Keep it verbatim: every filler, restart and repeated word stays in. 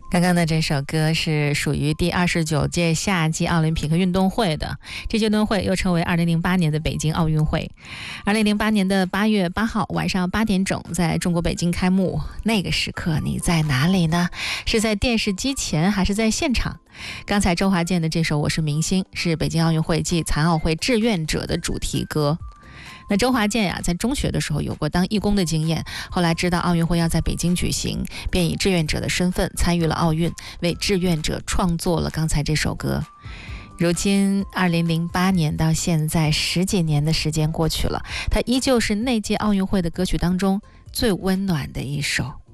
刚刚的这首歌是属于第二十九届夏季奥林匹克运动会的，这届运动会又称为二零零八年的北京奥运会。二零零八年的八月八号晚上八点整，在中国北京开幕。那个时刻你在哪里呢？是在电视机前还是在现场？刚才周华健的这首《我是明星》是北京奥运会暨残奥会志愿者的主题歌。那周华健呀，在中学的时候有过当义工的经验，后来知道奥运会要在北京举行，便以志愿者的身份参与了奥运，为志愿者创作了刚才这首歌。如今二零零八年到现在十几年的时间过去了，它依旧是那届奥运会的歌曲当中最温暖的一首。